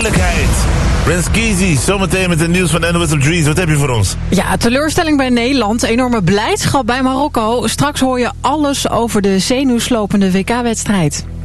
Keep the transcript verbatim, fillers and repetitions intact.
eerlijkheid. Prince Keezy, zometeen met het nieuws van N O S op drie. Wat heb je voor ons? Ja, teleurstelling bij Nederland. Enorme blijdschap bij Marokko. Straks hoor je alles over de zenuwslopende W K-wedstrijd.